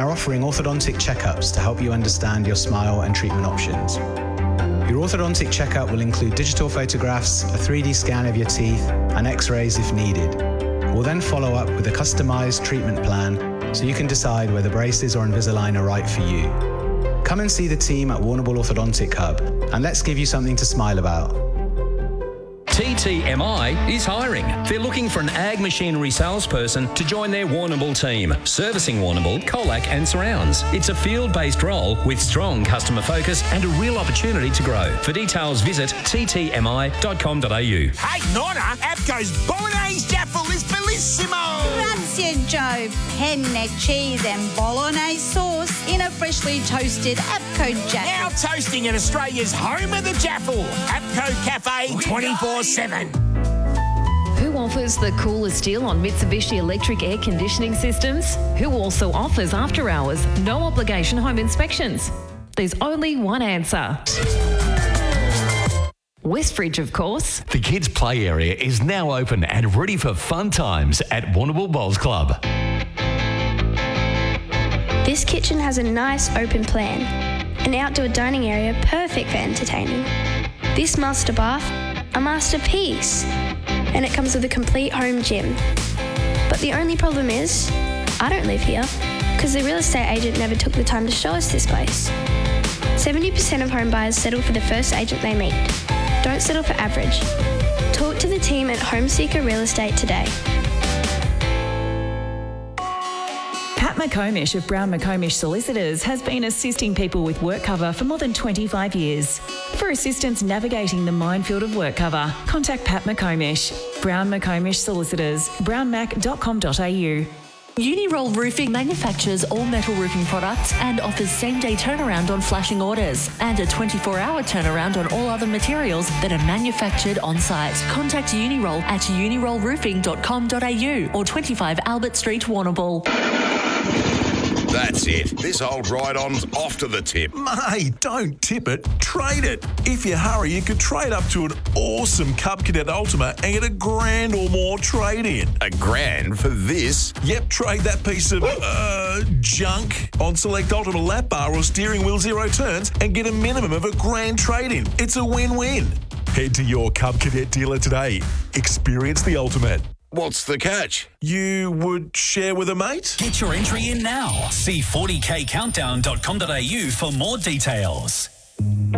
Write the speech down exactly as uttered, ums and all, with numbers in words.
are offering orthodontic checkups to help you understand your smile and treatment options. Your orthodontic checkup will include digital photographs, a three D scan of your teeth, and x-rays if needed. We'll then follow up with a customised treatment plan so you can decide whether braces or Invisalign are right for you. Come and see the team at Warrnambool Orthodontic Hub, and let's give you something to smile about. T T M I is hiring. They're looking for an ag machinery salesperson to join their Warrnambool team, servicing Warrnambool, Colac and surrounds. It's a field-based role with strong customer focus and a real opportunity to grow. For details, visit t t m i dot com dot a u. Hey, Nonna, Avco's Bolognese Jaffle is bellissimo! Grazie, Joe. Penne cheese and bolognese sauce in a freshly toasted Avco Jaffle. Now toasting in Australia's home of the Jaffle. Avco Cafe twenty-four seven. Who offers the coolest deal on Mitsubishi electric air conditioning systems? Who also offers after hours, no obligation home inspections? There's only one answer. Westridge, of course. The kids' play area is now open and ready for fun times at Warrnambool Bowls Club. This kitchen has a nice open plan. An outdoor dining area perfect for entertaining. This master bath, a masterpiece. And it comes with a complete home gym. But the only problem is, I don't live here because the real estate agent never took the time to show us this place. seventy percent of home buyers settle for the first agent they meet. Don't settle for average. Talk to the team at Homeseeker Real Estate today. Pat McComish of Brown McComish Solicitors has been assisting people with work cover for more than twenty-five years. For assistance navigating the minefield of work cover, contact Pat McComish. Brown McComish Solicitors, brown mac dot com dot a u. Uniroll Roofing manufactures all metal roofing products and offers same-day turnaround on flashing orders and a twenty-four hour turnaround on all other materials that are manufactured on-site. Contact Uniroll at uniroll roofing dot com dot a u or twenty-five Albert Street, Warrnambool. That's it. This old ride-on's off to the tip. Mate, don't tip it, trade it. If you hurry, you could trade up to an awesome Cub Cadet Ultima and get a grand or more trade-in. A grand for this? Yep, trade that piece of, uh, junk on select Ultima lap bar or steering wheel zero turns and get a minimum of a grand trade-in. It's a win-win. Head to your Cub Cadet dealer today. Experience the ultimate. What's the catch? You would share with a mate? Get your entry in now. See forty k countdown dot com dot a u for more details.